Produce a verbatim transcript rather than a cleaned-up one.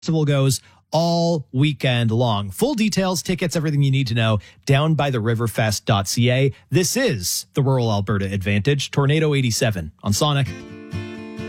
festival goes all weekend long. Full details, tickets, everything you need to know down by the riverfest dot c a. This is the Rural Alberta Advantage, Tornado eighty-seven on Sonic.